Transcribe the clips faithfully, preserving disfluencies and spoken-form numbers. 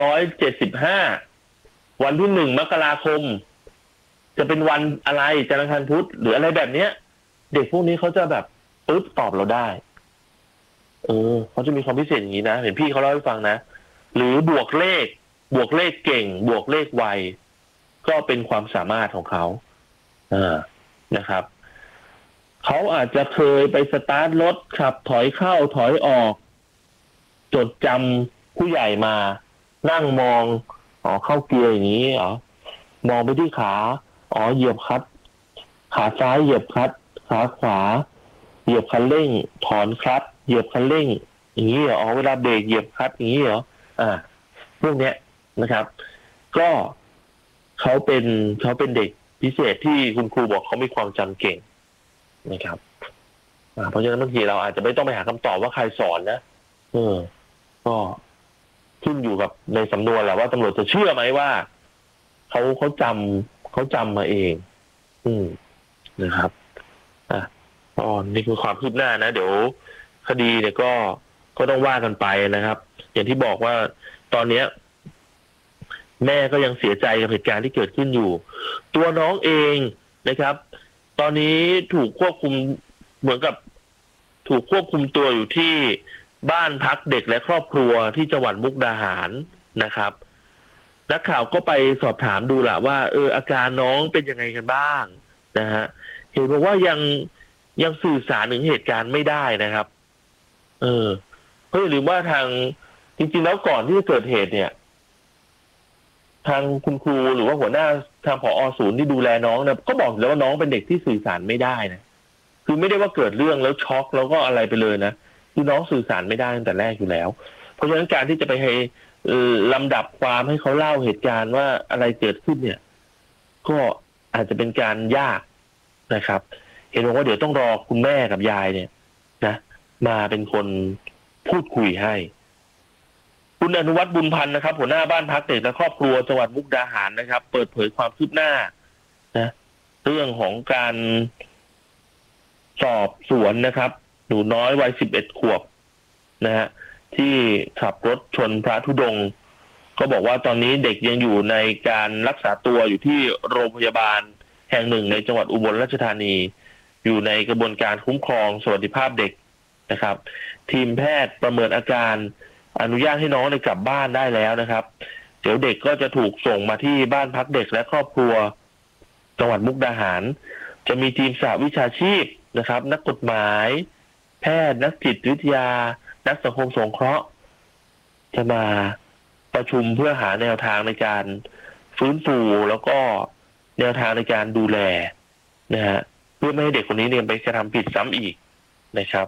ร้อยเจ็ดสิบห้าวันที่หนึ่งมกราคมจะเป็นวันอะไรจันทร์อังคารพุธหรืออะไรแบบเนี้ยเด็กพวกนี้เขาจะแบบปึ๊บตอบเราได้เออเขาจะมีความพิเศษอย่างนี้นะเห็นพี่เขาเล่าให้ฟังนะหรือบวกเลขบวกเลขเก่งบวกเลขไวก็เป็นความสามารถของเขาอ่านะครับเขาอาจจะเคยไปสตาร์ทรถขับถอยเข้าถอยออกจดจำผู้ใหญ่มานั่งมองอ๋อเข้าเกียร์อย่างนี้เหรอมองไปที่ขาอ๋อเหยียบคลัตช์ขาซ้ายเหยียบคลัตช์ขาขวาเหยียบคันเร่งถอนคลัตช์เหยียบคันเร่งอย่างนี้เหรออ๋อเวลาเบรกเหยียบคลัตช์อย่างนี้เหรออ่าพวกเนี้ยนะครับก็เขาเป็นเขาเป็นเด็กพิเศษที่คุณครูบอกเขามีความจำเก่งนะครับเพราะฉะนั้นบางทีเราอาจจะไม่ต้องไปหาคำตอบว่าใครสอนนะเออก็ขึ้นอยู่กับในสำนวนแหละว่าตำรวจจะเชื่อไหมว่าเขาเขาจำเขาจำมาเอง อืมนะครับอ่ะอ๋อนี่คือความคืบหน้านะเดี๋ยวคดีเนี่ยก็ก็ต้องว่ากันไปนะครับ อย่างที่บอกว่าตอนเนี้ย แม่ก็ยังเสียใจกับเหตุการณ์ที่เกิดขึ้นอยู่ ตัวน้องเองนะครับ ตอนนี้ถูกควบคุมเหมือนกับถูกควบคุมตัวอยู่ที่บ้านพักเด็กและครอบครัวที่จังหวัดมุกดาหารนะครับนักข่าวก็ไปสอบถามดูแหละว่าเอออาการน้องเป็นยังไงกันบ้างนะฮะเห็นบอกว่ายังยังสื่อสารถึงเหตุการณ์ไม่ได้นะครับ เออเพราะอย่าลืมว่าทางจริงๆแล้วก่อนที่จะเกิดเหตุเนี่ย ทางคุณครูหรือว่าหัวหน้าทางผอ.ศูนย์ที่ดูแลน้องเนี่ยก็บอกแล้วว่าน้องเป็นเด็กที่สื่อสารไม่ได้นะคือไม่ได้ว่าเกิดเรื่องแล้วช็อกแล้วก็อะไรไปเลยนะคือน้องสื่อสารไม่ได้ตั้งแต่แรกอยู่แล้วเพราะฉะนั้นการที่จะไปให้ลำดับความให้เขาเล่าเหตุการณ์ว่าอะไรเกิดขึ้นเนี่ย ก็อาจจะเป็นการยากนะครับ เห็นบอกว่าเดี๋ยวต้องรอคุณแม่กับยายเนี่ยนะมาเป็นคนพูดคุยให้คุณอนุวัฒน์บุญพันธ์นะครับหัวหน้าบ้านพักเด็กและครอบครัวจังหวัดมุกดาหารนะครับ เปิดเผยความคืบหน้านะเรื่องของการสอบสวนนะครับหนูน้อยวัยสิบเอ็ดขวบนะฮะที่ขับรถชนพระธุดงค์ก็บอกว่าตอนนี้เด็กยังอยู่ในการรักษาตัวอยู่ที่โรงพยาบาลแห่งหนึ่งในจังหวัดอุบลราชธานีอยู่ในกระบวนการคุ้มครองสวัสดิภาพเด็กนะครับ ทีมแพทย์ประเมินอาการอนุญาตให้น้องได้กลับบ้านได้แล้วนะครับเดี๋ยวเด็กก็จะถูกส่งมาที่บ้านพักเด็กและครอบครัวจังหวัดมุกดาหารจะมีทีมสหวิชาชีพนะครับ นักกฎหมายแพทย์นักจิตวิทยานักสังคมสงเคราะห์จะมาประชุมเพื่อหาแนวทางในการฟื้นฟูแล้วก็แนวทางในการดูแลนะฮะเพื่อไม่ให้เด็กคนนี้เนี่ยไปกระทำผิดซ้ำอีกนะครับ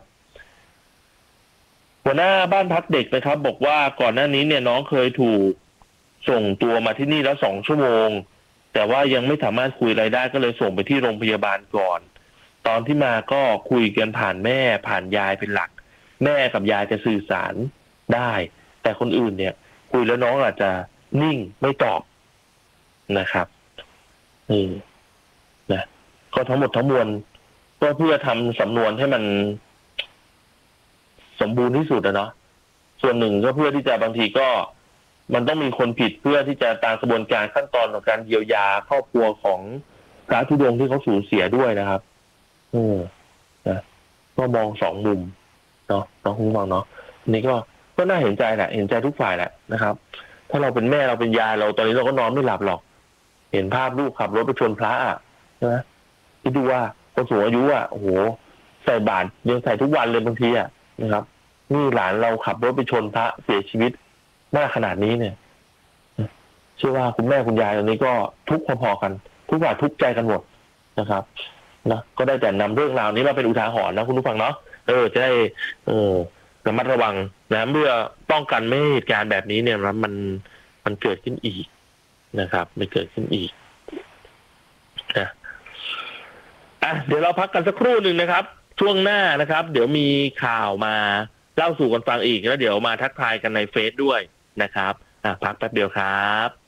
หัวหน้าบ้านพักเด็กนะครับบอกว่าก่อนหน้านี้เนี่ยน้องเคยถูกส่งตัวมาที่นี่แล้วสองชั่วโมงแต่ว่ายังไม่สามารถคุยอะไรได้ก็เลยส่งไปที่โรงพยาบาลก่อนตอนที่มาก็คุยกันผ่านแม่ผ่านยายเป็นหลักแม่กับยายจะสื่อสารได้แต่คนอื่นเนี่ยคุยแล้วน้องอาจจะนิ่งไม่ตอบนะครับอืมนะก็ทั้งหมดทั้งมวลก็เพื่อทำสำนวนให้มันสมบูรณ์ที่สุดนะเนาะส่วนหนึ่งก็เพื่อที่จะบางทีก็มันต้องมีคนผิดเพื่อที่จะตามกระบวนการขั้นตอนของการเยียวยาครอบครัวของพระธุดงค์ที่เขาสูญเสียด้วยนะครับเออนะก็มองสองมุมเนาะน้องคุณฟังเนาะนี่ก็ก็น่าเห็นใจแหละเห็นใจทุกฝ่ายแหละนะครับถ้าเราเป็นแม่เราเป็นยายเราตอนนี้เราก็นอนไม่หลับหรอกเห็นภาพลูกขับรถไปชนพระอ่ะใช่ไหมคิดดูว่าคนสูงอายุอ่ะโอ้โหใส่บาตรยังใส่ทุกวันเลยบางทีอ่ะนะครับนี่หลานเราขับรถไปชนพระเสียชีวิตมากขนาดนี้เนี่ยเชื่อว่าคุณแม่คุณยายตอนนี้ก็ทุกข์พอๆกันทุกฝ่ายทุกข์ใจกันหมดนะครับนะก็ได้แต่นำเรื่องราวนี้มาเป็นอุทาหรณ์นะคุณผู้ฟังเนาะเออจะได้เออระมัดระวังนะเมื่อป้องกันไม่ให้เหตุการณ์แบบนี้เนี่ยมันมันเกิดขึ้นอีกนะครับไม่เกิดขึ้นอีกนะอ่ะเดี๋ยวเราพักกันสักครู่หนึ่งนะครับช่วงหน้านะครับเดี๋ยวมีข่าวมาเล่าสู่กันฟังอีกแล้วเดี๋ยวมาทักทายกันในเฟซด้วยนะครับอ่ะพักแป๊บเดียวครับ